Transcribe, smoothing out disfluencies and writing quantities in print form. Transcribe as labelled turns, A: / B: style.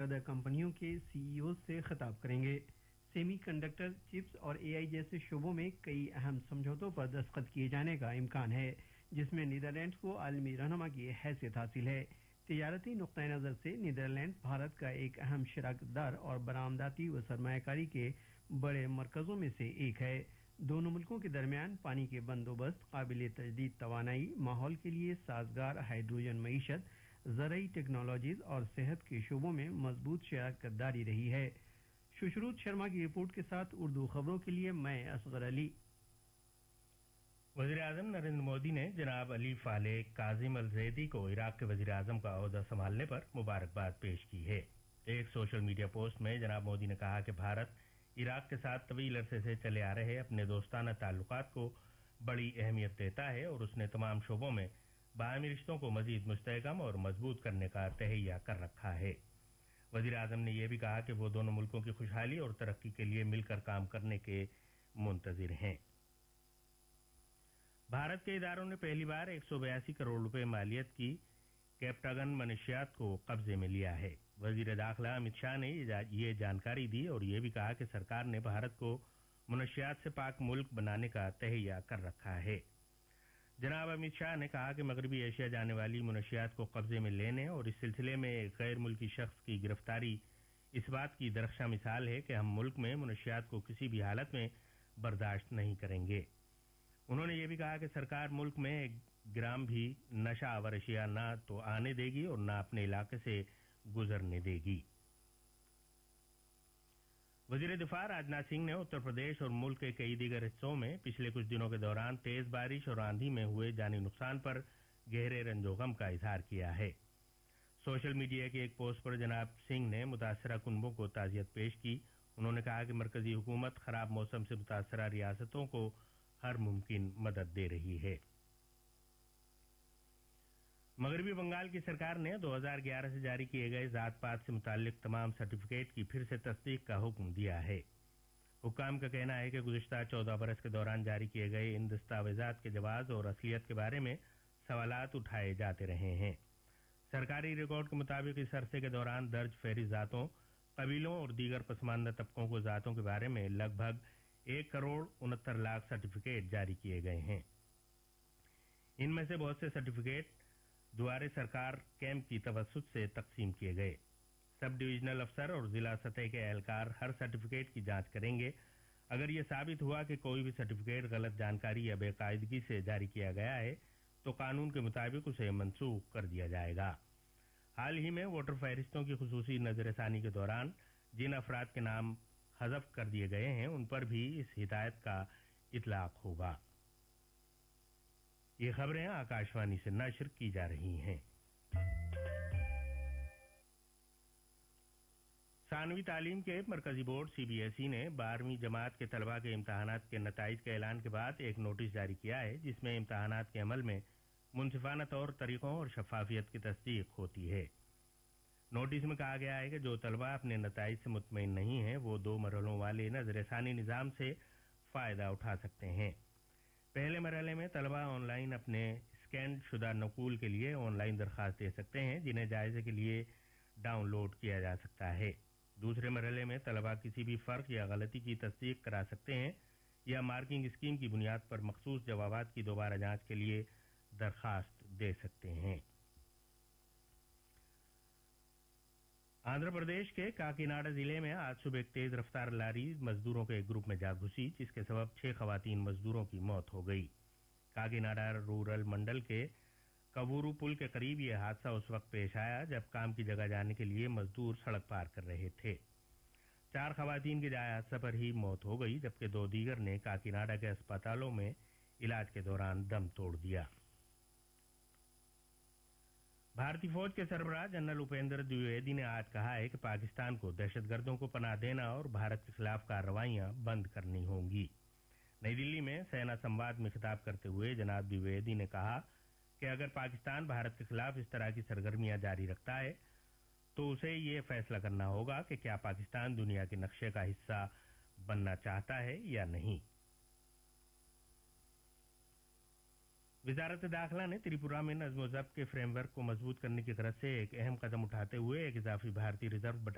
A: सदर कंपनियों के सीईओ से खिताब करेंगे। सेमी कंडक्टर, चिप्स और एआई जैसे शोबों में कई अहम समझौतों पर दस्तखत किए जाने का इम्कान है, जिसमें नीदरलैंड्स को आलमी रहनुमा की हैसियत हासिल है। तिजारती नुक्ता नजर से नीदरलैंड भारत का एक अहम शराकतदार और बरामदाती व सरमायाकारी के बड़े मरकजों में से एक है। दोनों मुल्कों के दरमियान पानी के बंदोबस्त, काबिल तजदीद तवानाई, माहौल के लिए साजगार हाइड्रोजन मईशत, ज़रई टेक्नोलॉजीज और सेहत के शोबों में मजबूत शराकतदारी रही है। सुश्रुत शर्मा की रिपोर्ट के साथ उर्दू खबरों के लिए मैं असगर अली।
B: वज़ीर-ए-आज़म नरेंद्र मोदी ने जनाब अली फाले काजिम अल ज़ैदी को इराक के वज़ीर-ए-आज़म का ओहदा संभालने पर मुबारकबाद पेश की है। एक सोशल मीडिया पोस्ट में जनाब मोदी ने कहा कि भारत इराक के साथ तवील अरसे से चले आ रहे अपने दोस्ताना ताल्लुकात को बड़ी अहमियत देता है और उसने तमाम शोबों में बाहमी रिश्तों को मजीद मुस्तहकम और मजबूत करने का तहैया कर रखा है। वज़ीर-ए-आज़म ने यह भी कहा कि वो दोनों मुल्कों की खुशहाली और तरक्की के लिए मिलकर काम करने के मुंतजिर हैं। भारत के इदारों ने पहली बार 182 करोड़ रुपए मालियत की कैप्टागन मनशियात को कब्जे में लिया है। वजीर दाखिला अमित शाह ने ये जानकारी दी और ये भी कहा कि सरकार ने भारत को मनशियात से पाक मुल्क बनाने का तहैया कर रखा है। जनाब अमित शाह ने कहा कि मगरबी एशिया जाने वाली मनशियात को कब्जे में लेने और इस सिलसिले में एक गैर मुल्की शख्स की गिरफ्तारी इस बात की दरख्शां मिसाल है कि हम मुल्क में मनशियात को किसी भी हालत में बर्दाश्त नहीं करेंगे। उन्होंने ये भी कहा कि सरकार मुल्क में एक ग्राम भी नशा आवर अशिया न तो आने देगी और न अपने इलाके से गुजरने देगी। वजीर दिफा राजनाथ सिंह ने उत्तर प्रदेश और मुल्क के कई दीगर हिस्सों में पिछले कुछ दिनों के दौरान तेज बारिश और आंधी में हुए जानी नुकसान पर गहरे रंजोगम का इजहार किया है। सोशल मीडिया की एक पोस्ट पर जनाब सिंह ने मुतासरा कुनबों को ताजियत पेश की। उन्होंने कहा कि मरकजी हुकूमत खराब मौसम से मुतासरा रियासतों को हर मुमकिन मदद दे रही है। मगरबी बंगाल की सरकार ने 2011 से जारी किए गए जात पात से मुताल्लिक तमाम सर्टिफिकेट की फिर से तस्दीक का हुक्म दिया है। हुक्काम का कहना है कि गुज़िश्ता 14 बरस के दौरान जारी किए गए इन दस्तावेजात के जवाज और असलियत के बारे में सवालात उठाए जाते रहे हैं। सरकारी रिकॉर्ड के मुताबिक इस अरसे के दौरान दर्ज फहरिस्त जातों, कबीलों और दीगर पसमानदा तबकों को जातों के बारे में लगभग 1 करोड़ 69 लाख सर्टिफिकेट जारी किए गए हैं। इनमें से बहुत से सर्टिफिकेट दुआरे सरकार कैंप की तवस्सुत से तकसीम किए गए। सब डिविजनल अफसर और जिला सतह के एहलकार हर सर्टिफिकेट की जांच करेंगे। अगर यह साबित हुआ कि कोई भी सर्टिफिकेट गलत जानकारी या बेकायदगी से जारी किया गया है तो कानून के मुताबिक उसे मनसूख कर दिया जाएगा। हाल ही में वोटर फहरिस्तों की खुसूसी नजरसानी के दौरान जिन अफराद के नाम हज़फ कर दिए गए हैं उन पर भी इस हिदायत का इतलाक होगा। ये खबरें आकाशवाणी से नश्र की जा रही हैं। सानवी तालीम के मरकजी बोर्ड सीबीएसई ने 12वीं जमात के तलबा के इम्तहानात के नताइज के ऐलान के बाद एक नोटिस जारी किया है, जिसमें इम्तहानात के अमल में मुनसिफाना तौर तरीकों और शफाफियत की तस्दीक होती है। नोटिस में कहा गया है कि जो तलबा अपने नताइज से मुतमईन नहीं है वो 2 मरहलों वाले नजरसानी निज़ाम से फायदा उठा सकते हैं। पहले मरहले में तलबा ऑनलाइन अपने स्कैन शुदा नकूल के लिए ऑनलाइन दरखास्त दे सकते हैं, जिन्हें जायजे के लिए डाउनलोड किया जा सकता है। दूसरे मरहले में तलबा किसी भी फर्क या गलती की तस्दीक करा सकते हैं या मार्किंग स्कीम की बुनियाद पर मखसूस जवाबात की दोबारा जांच के लिए दरखास्त दे सकते हैं। आंध्र प्रदेश के काकीनाडा जिले में आज सुबह एक तेज रफ्तार लारी मजदूरों के एक ग्रुप में जा घुसी, जिसके सबब 6 खवातीन मजदूरों की मौत हो गई। काकीनाडा रूरल मंडल के कवूरू पुल के करीब यह हादसा उस वक्त पेश आया जब काम की जगह जाने के लिए मजदूर सड़क पार कर रहे थे। 4 खवातीन की जाए हादसा पर ही मौत हो गई, जबकि 2 दीगर ने काकीनाडा के अस्पतालों में इलाज के दौरान दम तोड़ दिया। भारतीय फौज के सरबराह जनरल उपेंद्र द्विवेदी ने आज कहा है कि पाकिस्तान को दहशतगर्दों को पनाह देना और भारत के खिलाफ कार्रवाइयां बंद करनी होंगी। नई दिल्ली में सेना संवाद में खिताब करते हुए जनाब द्विवेदी ने कहा कि अगर पाकिस्तान भारत के खिलाफ इस तरह की सरगर्मियां जारी रखता है तो उसे ये फैसला करना होगा कि क्या पाकिस्तान दुनिया के नक्शे का हिस्सा बनना चाहता है या नहीं। वजारत दाखिला ने त्रिपुरा में नज्म-ओ-ज़ब्त के फ्रेमवर्क को मजबूत करने की गरज से एक अहम कदम उठाते हुए एक इजाफी भारतीय रिजर्व